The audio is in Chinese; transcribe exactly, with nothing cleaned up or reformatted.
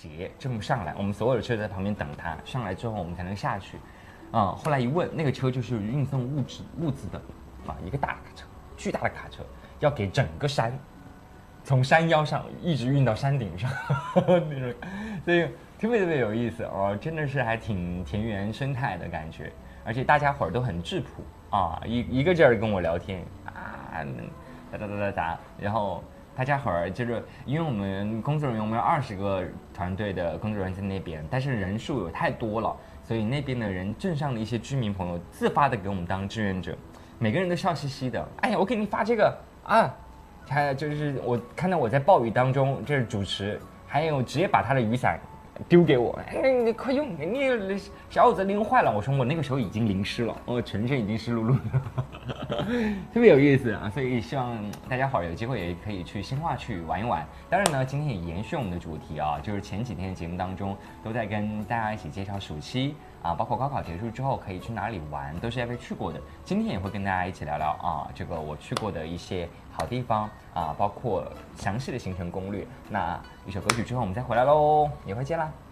节这么上来，我们所有的车在旁边等他上来之后，我们才能下去。啊、嗯，后来一问，那个车就是运送物质物资的，啊，一个大卡车，巨大的卡车，要给整个山，从山腰上一直运到山顶上，那种，所以特别特别有意思哦，真的是还挺田园生态的感觉，而且大家伙儿都很质朴啊，一一个劲儿跟我聊天啊，哒哒哒哒哒，然后。大家伙儿就是因为我们工作人员，我们有二十个团队的工作人员在那边，但是人数有太多了，所以那边的人镇上的一些居民朋友自发的给我们当志愿者，每个人都笑嘻嘻的。哎呀，我给你发这个啊，他就是我看到我在暴雨当中，这是主持，还有直接把他的雨伞丢给我，哎，你快用，你小伙子淋坏了。我说我那个时候已经淋湿了，我全身已经湿漉漉的，特别有意思啊。所以希望大家好有机会也可以去新化去玩一玩。当然呢，今天也延续我们的主题啊，就是前几天的节目当中都在跟大家一起介绍暑期啊，包括高考结束之后可以去哪里玩，都是要被去过的。今天也会跟大家一起聊聊啊，这个我去过的一些好地方啊，包括详细的行程攻略。那一首歌曲之后我们再回来喽，一会儿见啦。